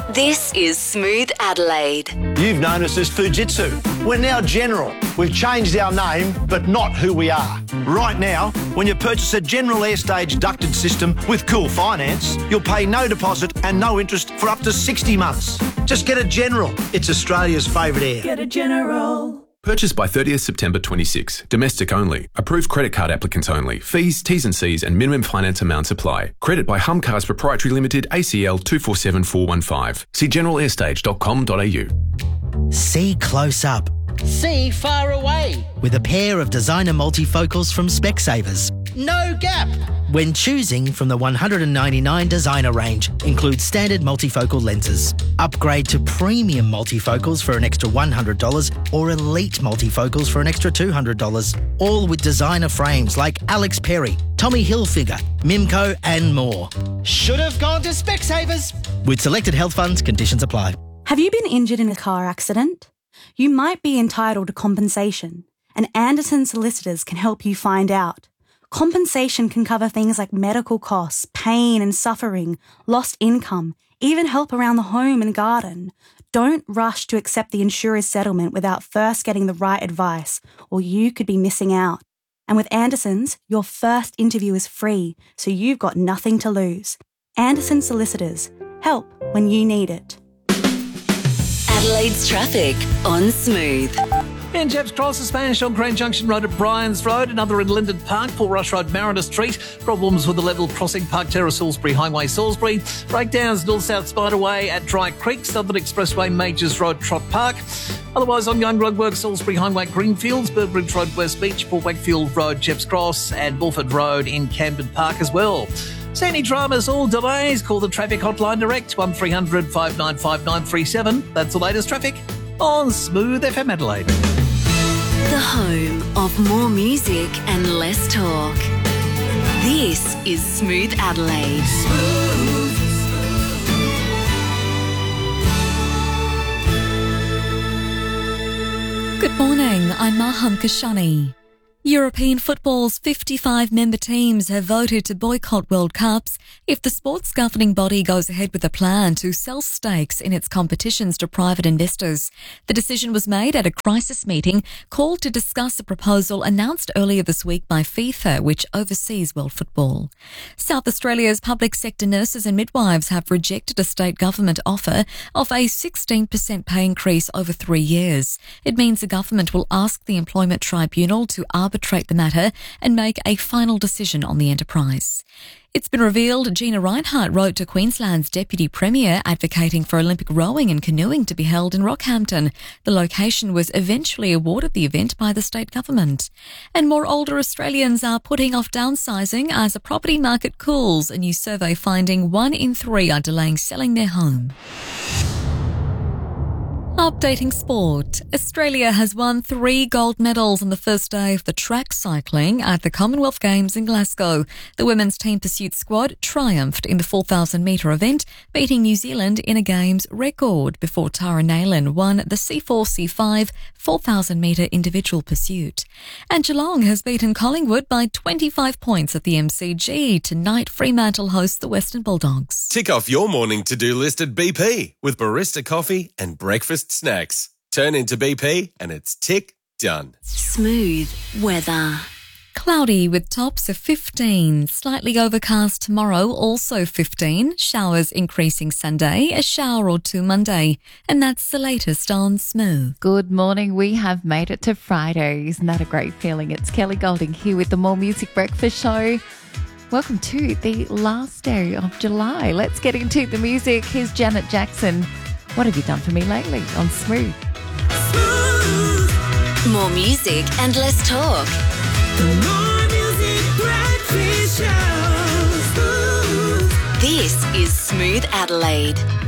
This is Smooth Adelaide. You've known us as Fujitsu. We're now General. We've changed our name, but not who we are. Right now, when you purchase a General Airstage ducted system with Cool Finance, you'll pay no deposit and no interest for up to 60 months. Just get a General. It's Australia's favourite air. Get a General. Purchased by 30th September 26. Domestic only. Approved credit card applicants only. Fees, T's and C's and minimum finance amounts apply. Credit by Humcars Proprietary Limited, ACL 247415. See generalairStage.com.au. See close up. See far away. With a pair of designer multifocals from Specsavers. No gap. When choosing from the 199 designer range, includes standard multifocal lenses. Upgrade to premium multifocals for an extra $100 or elite multifocals for an extra $200. All with designer frames like Alex Perry, Tommy Hilfiger, Mimco and more. Should have gone to Specsavers. With selected health funds, conditions apply. Have you been injured in a car accident? You might be entitled to compensation, and Anderson Solicitors can help you find out. Compensation can cover things like medical costs, pain and suffering, lost income, even help around the home and garden. Don't rush to accept the insurer's settlement without first getting the right advice, or you could be missing out. And with Anderson's, your first interview is free, so you've got nothing to lose. Anderson Solicitors. Help when you need it. Adelaide's traffic on Smooth. In Jeffs Cross, a Spanish on Grand Junction Road at Bryans Road, another in Linden Park, Port Rush Road, Mariner Street. Problems with the level crossing Park Terrace, Salisbury Highway, Salisbury. Breakdowns North-South Spiderway at Dry Creek, Southern Expressway, Majors Road, Trott Park. Otherwise, ongoing roadworks, Salisbury Highway, Greenfields, Burbridge Road, West Beach, Port Wakefield Road, Jeffs Cross, and Bulford Road in Camden Park as well. See any dramas or delays? Call the traffic hotline direct, 1300 595 937. That's the latest traffic on Smooth FM Adelaide. The home of more music and less talk. This is Smooth Adelaide. Good morning, I'm Maham Kashani. European football's 55 member teams have voted to boycott World Cups if the sports governing body goes ahead with a plan to sell stakes in its competitions to private investors. The decision was made at a crisis meeting called to discuss a proposal announced earlier this week by FIFA, which oversees world football. South Australia's public sector nurses and midwives have rejected a state government offer of a 16% pay increase over 3 years. It means the government will ask the Employment Tribunal to arbitrate the matter and make a final decision on the enterprise. It's been revealed Gina Rinehart wrote to Queensland's Deputy Premier advocating for Olympic rowing and canoeing to be held in Rockhampton. The location was eventually awarded the event by the state government. And more older Australians are putting off downsizing as the property market cools, a new survey finding 1 in 3 are delaying selling their home. Updating sport. Australia has won 3 gold medals on the first day of the track cycling at the Commonwealth Games in Glasgow. The women's team pursuit squad triumphed in the 4,000-metre event, beating New Zealand in a Games record before Tara Nayland won the C4-C5 4,000-metre individual pursuit. And Geelong has beaten Collingwood by 25 points at the MCG. Tonight, Fremantle hosts the Western Bulldogs. Tick off your morning to-do list at BP with barista coffee and breakfast snacks. Turn into BP and it's tick done. Smooth weather. Cloudy with tops of 15. Slightly overcast tomorrow, also 15. Showers increasing Sunday, a shower or two Monday. And that's the latest on Smooth. Good morning. We have made it to Friday. Isn't that a great feeling? It's Kelly Golding here with the More Music Breakfast Show. Welcome to the last day of July. Let's get into the music. Here's Janet Jackson. What have you done for me lately on Smooth? More music and less talk. More music breakfast show. This is Smooth Adelaide.